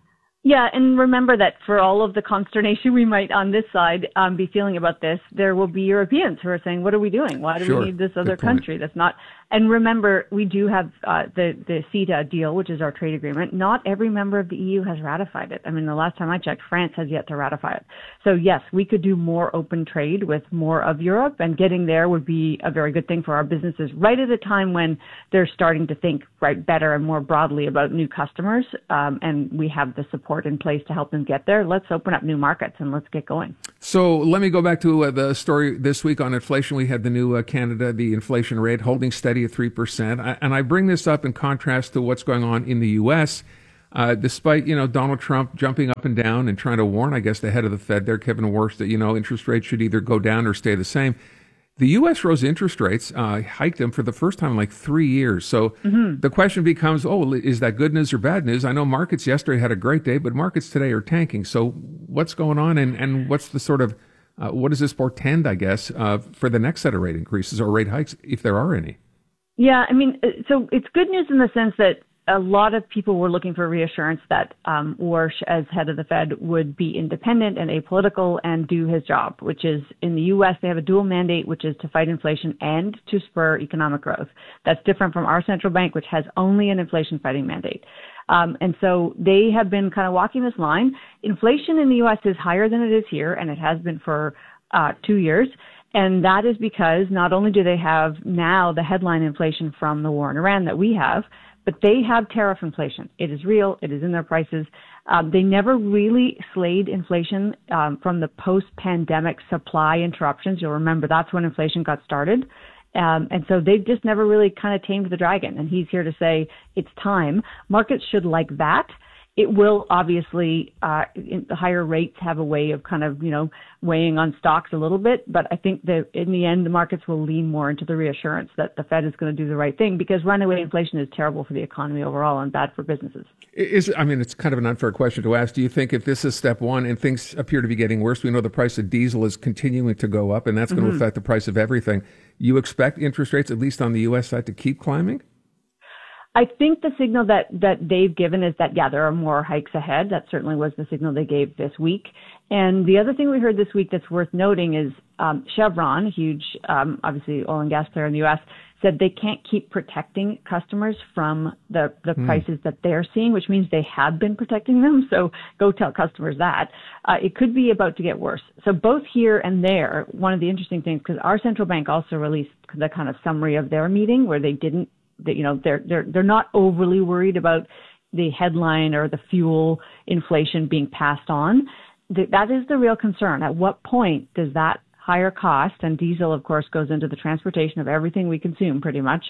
Speaker 13: Yeah, and remember that for all of the consternation we might on this side be feeling about this, there will be Europeans who are saying, what are we doing? Why do we need this other country that's not? And remember, we do have the CETA deal, which is our trade agreement. Not every member of the EU has ratified it. I mean, the last time I checked, France has yet to ratify it. So yes, we could do more open trade with more of Europe, and getting there would be a very good thing for our businesses right at a time when they're starting to think better and more broadly about new customers, and we have the support in place to help them get there. Let's open up new markets and let's get going.
Speaker 1: So let me go back to the story this week on inflation. We had the new Canada, the inflation rate holding steady at 3%. And I bring this up in contrast to what's going on in the U.S., despite, Donald Trump jumping up and down and trying to warn, I guess, the head of the Fed there, Kevin Warsh, that, interest rates should either go down or stay the same. The U.S. rose interest rates, hiked them for the first time in like 3 years. So the question becomes, is that good news or bad news? I know markets yesterday had a great day, but markets today are tanking. So what's going on, and what's the sort of, what does this portend, I guess, for the next set of rate increases or rate hikes, if there are any?
Speaker 13: Yeah, I mean, so it's good news in the sense that a lot of people were looking for reassurance that Warsh, as head of the Fed, would be independent and apolitical and do his job, which is, in the U.S., they have a dual mandate, which is to fight inflation and to spur economic growth. That's different from our central bank, which has only an inflation-fighting mandate. And so they have been kind of walking this line. Inflation in the U.S. is higher than it is here, and it has been for 2 years. And that is because not only do they have now the headline inflation from the war in Iran that we have, but they have tariff inflation. It is real. It is in their prices. They never really slayed inflation from the post-pandemic supply interruptions. You'll remember that's when inflation got started. And so they've just never really kind of tamed the dragon. And he's here to say it's time. Markets should like that. It will obviously, the higher rates have a way of kind of, weighing on stocks a little bit. But I think that in the end, the markets will lean more into the reassurance that the Fed is going to do the right thing, because runaway inflation is terrible for the economy overall and bad for businesses.
Speaker 1: It's kind of an unfair question to ask. Do you think if this is step one and things appear to be getting worse, we know the price of diesel is continuing to go up, and that's going to affect the price of everything. You expect interest rates, at least on the U.S. side, to keep climbing?
Speaker 13: I think the signal that they've given is that, there are more hikes ahead. That certainly was the signal they gave this week. And the other thing we heard this week that's worth noting is Chevron, a huge, obviously, oil and gas player in the U.S., said they can't keep protecting customers from the prices that they're seeing, which means they have been protecting them. So go tell customers that. It could be about to get worse. So both here and there, one of the interesting things, because our central bank also released the kind of summary of their meeting where they didn't, they're not overly worried about the headline or the fuel inflation being passed on. That is the real concern. At what point does that higher cost, and diesel, of course, goes into the transportation of everything we consume pretty much,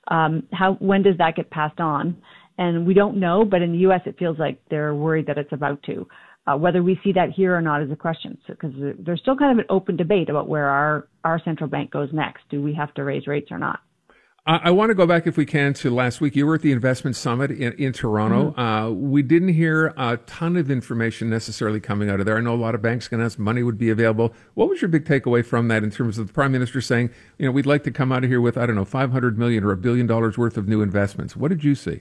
Speaker 13: when does that get passed on? And we don't know, but in the U.S. it feels like they're worried that it's about to. Whether we see that here or not is a question, because there's still kind of an open debate about where our central bank goes next. Do we have to raise rates or not?
Speaker 1: I want to go back, if we can, to last week. You were at the investment summit in Toronto. We didn't hear a ton of information necessarily coming out of there. I know a lot of banks announced money would be available. What was your big takeaway from that in terms of the Prime Minister saying, we'd like to come out of here with, $500 million or $1 billion worth of new investments? What did you see?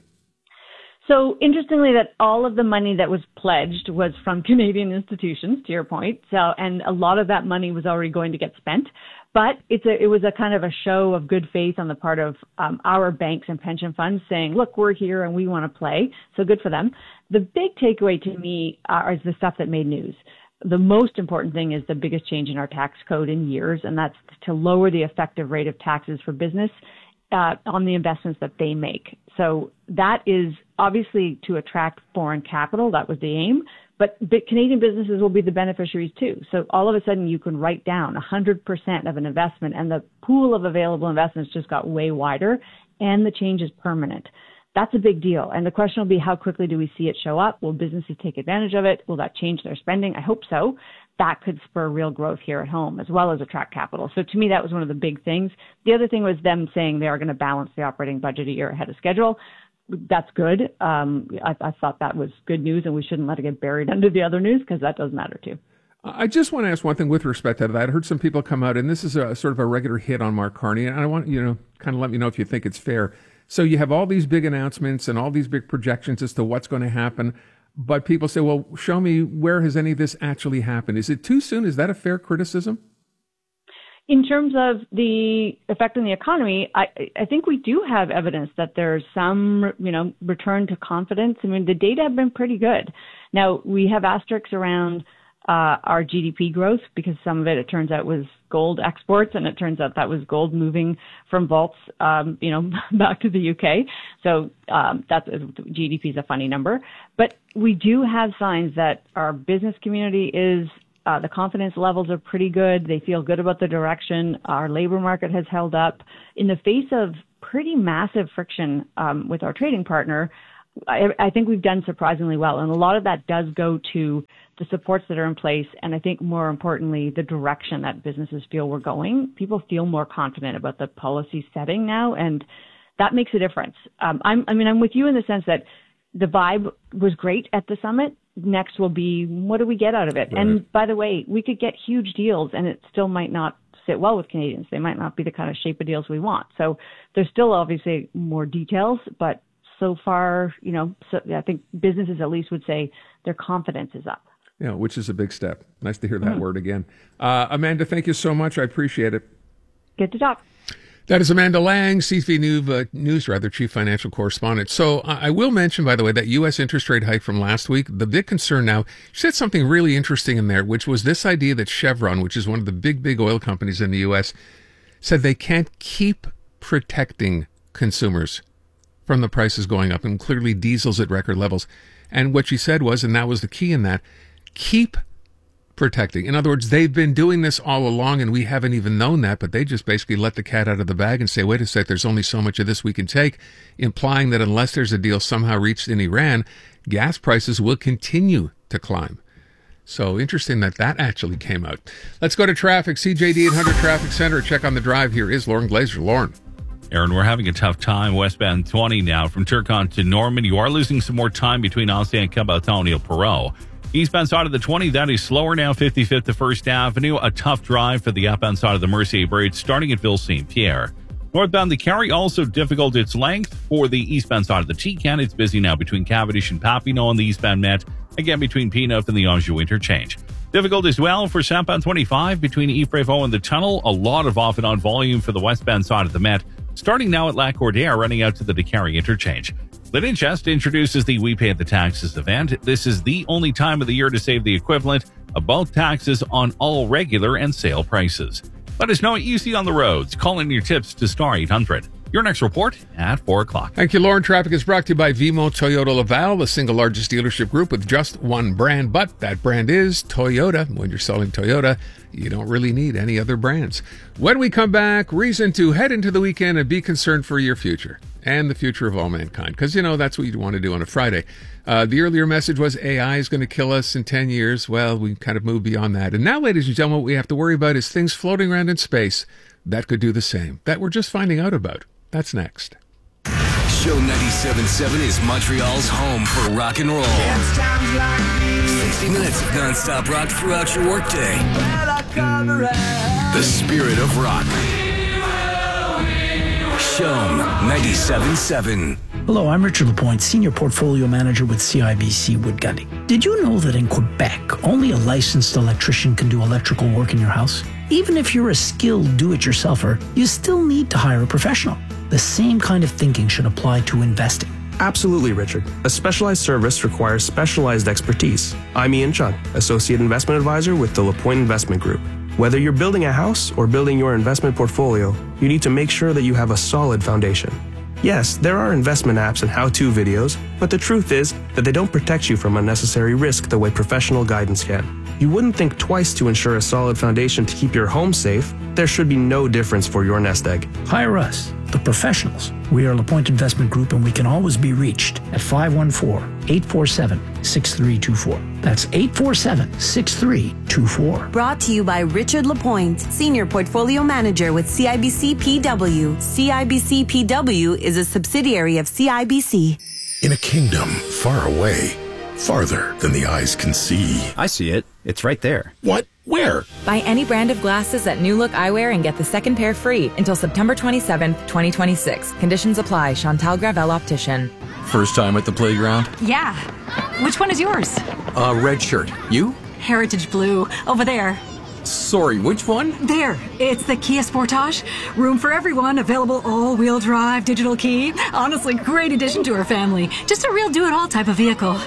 Speaker 13: So interestingly, that all of the money that was pledged was from Canadian institutions, to your point. So, and a lot of that money was already going to get spent. But it was a kind of a show of good faith on the part of our banks and pension funds saying, look, we're here and we want to play. So good for them. The big takeaway to me is the stuff that made news. The most important thing is the biggest change in our tax code in years, and that's to lower the effective rate of taxes for business on the investments that they make. So that is obviously to attract foreign capital. That was the aim. But Canadian businesses will be the beneficiaries too. So all of a sudden you can write down 100% of an investment, and the pool of available investments just got way wider, and the change is permanent. That's a big deal. And the question will be, how quickly do we see it show up? Will businesses take advantage of it? Will that change their spending? I hope so. That could spur real growth here at home as well as attract capital. So to me, that was one of the big things. The other thing was them saying they are going to balance the operating budget a year ahead of schedule. That's good. I thought that was good news, and we shouldn't let it get buried under the other news, because that does matter too.
Speaker 1: I just want to ask one thing with respect to that. I heard some people come out, and this is a sort of a regular hit on Mark Carney, and I want kind of let me know if you think it's fair. So you have all these big announcements and all these big projections as to what's going to happen. But people say, well, show me where has any of this actually happened? Is it too soon? Is that a fair criticism?
Speaker 13: In terms of the effect on the economy, I think we do have evidence that there's some, return to confidence. I mean, the data have been pretty good. Now, we have asterisks around our GDP growth because some of it turns out, was gold exports, and it turns out that was gold moving from vaults, back to the UK. So that's GDP is a funny number. But we do have signs that our business community is the confidence levels are pretty good. They feel good about the direction. Our labor market has held up. In the face of pretty massive friction with our trading partner, I think we've done surprisingly well. And a lot of that does go to the supports that are in place. And I think more importantly, the direction that businesses feel we're going. People feel more confident about the policy setting now. And that makes a difference. I'm with you in the sense that the vibe was great at the summit. Next will be, what do we get out of it? Right. And by the way, we could get huge deals and it still might not sit well with Canadians. They might not be the kind of shape of deals we want. So there's still obviously more details, but so far, I think businesses at least would say their confidence is up.
Speaker 1: Yeah, which is a big step. Nice to hear that word again. Amanda, thank you so much. I appreciate it.
Speaker 13: Good to talk.
Speaker 1: That is Amanda Lang, CTV News, Chief Financial Correspondent. So I will mention, by the way, that U.S. interest rate hike from last week, the big concern now, she said something really interesting in there, which was this idea that Chevron, which is one of the big oil companies in the U.S., said they can't keep protecting consumers from the prices going up, and clearly diesel's at record levels. And what she said was, and that was the key in that, keep protecting. In other words, they've been doing this all along and we haven't even known that, but they just basically let the cat out of the bag and say, wait a sec, there's only so much of this we can take, implying that unless there's a deal somehow reached in Iran, gas prices will continue to climb. So interesting that actually came out. Let's go to traffic. CJD 800 Traffic Center. Check on the drive. Here is Lauren Glazer. Lauren.
Speaker 6: Aaron, we're having a tough time westbound 20 now from Turcotte to Norman. You are losing some more time between Ossea and Caboton and Perot. Eastbound side of the 20, that is slower now, 55th to 1st Avenue. A tough drive for the outbound side of the Mercier Bridge, starting at Ville St. Pierre. Northbound the Carry, also difficult its length. For the eastbound side of the T-Can, it's busy now between Cavendish and Papineau on the eastbound Met. Again, between P9 and the Anjou interchange. Difficult as well for southbound 25 between Yves-Prévost and the Tunnel. A lot of off and on volume for the westbound side of the Met. Starting now at Lac-Cordaire, running out to the DeCarry interchange. Linden Chest introduces the We Pay the Taxes event. This is the only time of the year to save the equivalent of both taxes on all regular and sale prices. Let us know what you see on the roads. Call in your tips to Star 800. Your next report at 4 o'clock.
Speaker 1: Thank you, Lauren. Traffic is brought to you by Vimo Toyota Laval, the single largest dealership group with just one brand, but that brand is Toyota. When you're selling Toyota, you don't really need any other brands. When we come back, reason to head into the weekend and be concerned for your future and the future of all mankind, because, that's what you want to do on a Friday. The earlier message was AI is going to kill us in 10 years. Well, we kind of moved beyond that. And now, ladies and gentlemen, what we have to worry about is things floating around in space that could do the same, that we're just finding out about. That's next.
Speaker 14: Show 97.7 is Montreal's home for rock and roll. 60 minutes of non-stop rock throughout your workday. The spirit of rock. Show 97.7.
Speaker 15: Hello, I'm Richard Lapointe, Senior Portfolio Manager with CIBC Wood Gundy. Did you know that in Quebec, only a licensed electrician can do electrical work in your house? Even if you're a skilled do-it-yourselfer, you still need to hire a professional. The same kind of thinking should apply to investing.
Speaker 16: Absolutely, Richard. A specialized service requires specialized expertise. I'm Ian Chung, Associate Investment Advisor with the Lapointe Investment Group. Whether you're building a house or building your investment portfolio, you need to make sure that you have a solid foundation. Yes, there are investment apps and how-to videos, but the truth is that they don't protect you from unnecessary risk the way professional guidance can. You wouldn't think twice to ensure a solid foundation to keep your home safe. There should be no difference for your nest egg.
Speaker 15: Hire us, the professionals. We are LaPointe Investment Group, and we can always be reached at 514-847-6324. That's 847-6324.
Speaker 24: Brought to you by Richard Lapointe, Senior Portfolio Manager with CIBC PW. CIBC PW is a subsidiary of CIBC.
Speaker 17: In a kingdom far away, farther than the eyes can see.
Speaker 18: I see it. It's right there.
Speaker 17: What? Where?
Speaker 19: Buy any brand of glasses at New Look Eyewear and get the second pair free until September 27th, 2026. Conditions apply. Chantal Gravel Optician.
Speaker 3: First time at the playground?
Speaker 5: Yeah. Which one is yours?
Speaker 3: Red shirt. You?
Speaker 5: Heritage Blue. Over there.
Speaker 3: Sorry, which one?
Speaker 5: There. It's the Kia Sportage. Room for everyone. Available all-wheel drive, digital key. Honestly, great addition to our family. Just a real do-it-all type of vehicle.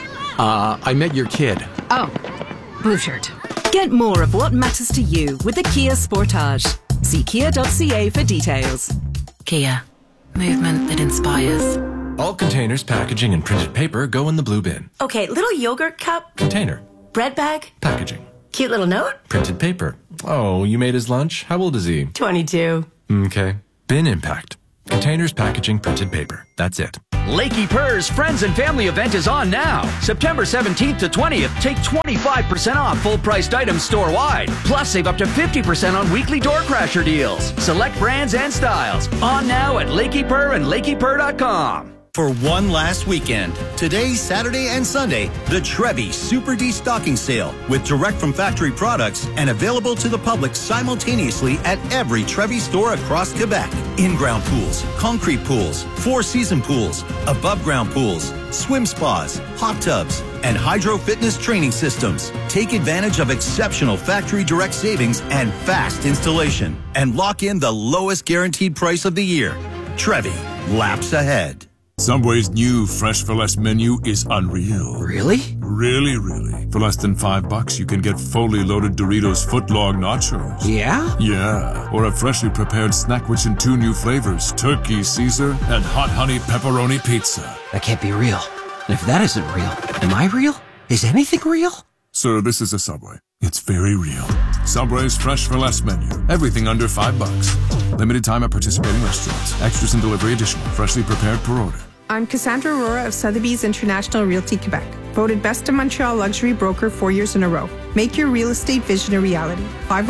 Speaker 3: I met your kid.
Speaker 5: Oh. Blue shirt.
Speaker 20: Get more of what matters to you with the Kia Sportage. See kia.ca for details.
Speaker 21: Kia. Movement that inspires.
Speaker 23: All containers, packaging, and printed paper go in the blue bin.
Speaker 24: Okay, little yogurt cup.
Speaker 23: Container.
Speaker 24: Bread bag.
Speaker 23: Packaging.
Speaker 24: Cute little note.
Speaker 23: Printed paper. Oh, you made his lunch? How old is he?
Speaker 24: 22.
Speaker 23: Okay. Bin impact. Containers, packaging, printed paper. That's it.
Speaker 25: Lakey Purr's Friends and Family event is on now. September 17th to 20th, take 25% off full-priced items store-wide. Plus, save up to 50% on weekly door crasher deals. Select brands and styles. On now at Lakey Purr and LakeyPurr.com.
Speaker 26: For one last weekend, today, Saturday, and Sunday, the Trevi Super Destocking Sale with direct from factory products and available to the public simultaneously at every Trevi store across Quebec. In-ground pools, concrete pools, four-season pools, above-ground pools, swim spas, hot tubs, and hydro fitness training systems. Take advantage of exceptional factory direct savings and fast installation and lock in the lowest guaranteed price of the year. Trevi, laps ahead.
Speaker 27: Subway's new Fresh for Less menu is unreal.
Speaker 23: Really?
Speaker 27: Really. For less than $5, you can get fully loaded Doritos footlong nachos.
Speaker 23: Yeah?
Speaker 27: Yeah. Or a freshly prepared Snackwich in 2 new flavors, Turkey Caesar and Hot Honey Pepperoni Pizza.
Speaker 23: That can't be real. And if that isn't real, am I real? Is anything real?
Speaker 27: Sir, this is a Subway. It's very real. Subway's Fresh for Less menu. Everything under $5. Limited time at participating restaurants. Extras and delivery additional. Freshly prepared per order.
Speaker 29: I'm Cassandra Aurora of Sotheby's International Realty Quebec. Voted Best of Montreal Luxury Broker 4 years in a row. Make your real estate vision a reality.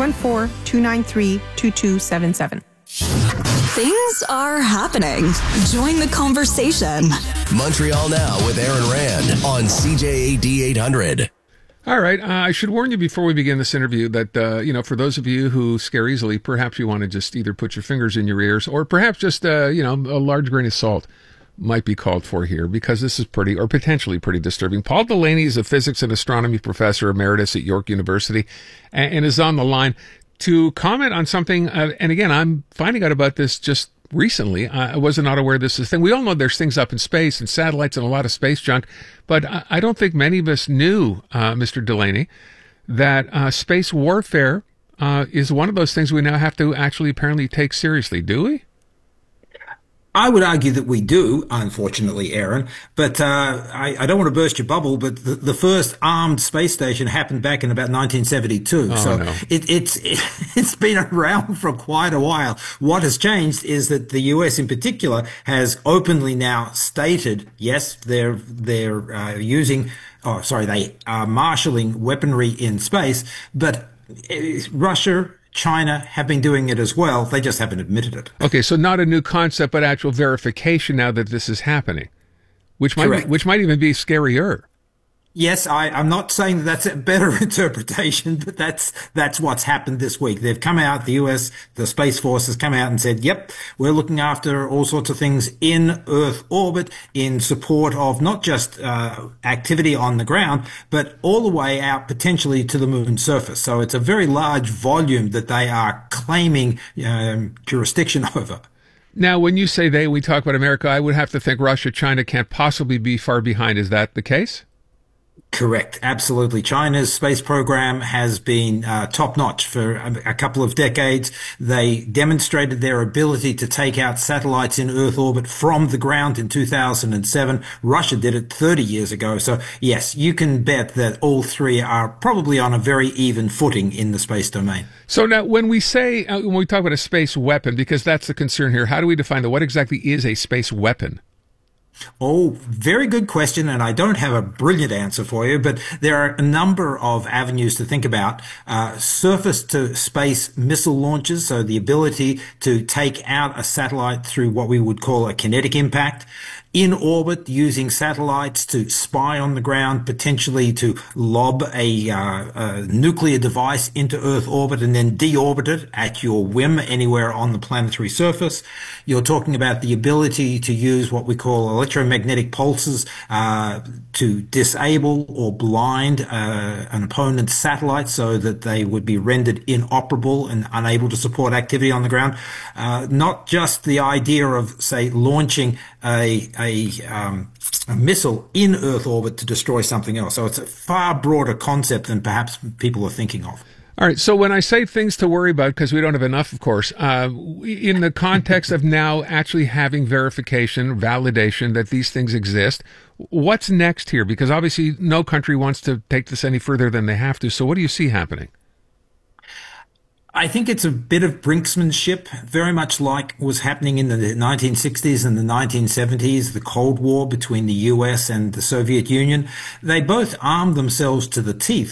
Speaker 29: 514-293-2277.
Speaker 20: Things are happening. Join the conversation.
Speaker 4: Montreal Now with Aaron Rand on CJAD 800.
Speaker 1: All right. I should warn you before we begin this interview that, for those of you who scare easily, perhaps you want to just either put your fingers in your ears or perhaps just, a large grain of salt might be called for here because this is pretty or potentially pretty disturbing. Paul Delaney is a physics and astronomy professor emeritus at York University and is on the line to comment on something. And again, I'm finding out about this just recently. I was not aware this is a thing. We all know there's things up in space and satellites and a lot of space junk, but I don't think many of us knew, Mr. Delaney, that space warfare is one of those things we now have to actually apparently take seriously. Do we?
Speaker 30: I would argue that we do, unfortunately, Aaron, but I don't want to burst your bubble, but the first armed space station happened back in about 1972.
Speaker 1: Oh,
Speaker 30: so
Speaker 1: no.
Speaker 30: it's been around for quite a while. What has changed is that the US in particular has openly now stated, yes, they are marshalling weaponry in space, but Russia, China have been doing it as well. They just haven't admitted it.
Speaker 1: Okay, so not a new concept, but actual verification now that this is happening, which might even be scarier.
Speaker 30: Yes, I'm not saying that that's a better interpretation, but that's what's happened this week. They've come out, the US, the Space Force has come out and said, yep, we're looking after all sorts of things in Earth orbit in support of not just activity on the ground, but all the way out potentially to the moon's surface. So it's a very large volume that they are claiming jurisdiction over.
Speaker 1: Now, when you say we talk about America, I would have to think Russia, China can't possibly be far behind. Is that the case?
Speaker 30: Correct. Absolutely. China's space program has been top-notch for a couple of decades. They demonstrated their ability to take out satellites in Earth orbit from the ground in 2007. Russia did it 30 years ago. So, yes, you can bet that all three are probably on a very even footing in the space domain.
Speaker 1: So now when we say, when we talk about a space weapon, because that's the concern here, how do we define that? What exactly is a space weapon?
Speaker 30: Oh, very good question, and I don't have a brilliant answer for you, but there are a number of avenues to think about. Surface-to-space missile launches, so the ability to take out a satellite through what we would call a kinetic impact. in orbit using satellites to spy on the ground, potentially to lob a nuclear device into Earth orbit and then deorbit it at your whim anywhere on the planetary surface. You're talking about the ability to use what we call electromagnetic pulses to disable or blind an opponent's satellite so that they would be rendered inoperable and unable to support activity on the ground. Not just the idea of, say, launching a missile in Earth orbit to destroy something else. So it's a far broader concept than perhaps people are thinking of.
Speaker 1: All right. So when I say things to worry about, because we don't have enough, of course, in the context of now actually having verification, validation that these things exist, what's next here? Because obviously no country wants to take this any further than they have to. So what do you see happening?
Speaker 30: I think it's a bit of brinksmanship, very much like was happening in the 1960s and the 1970s, the Cold War between the US and the Soviet Union. They both armed themselves to the teeth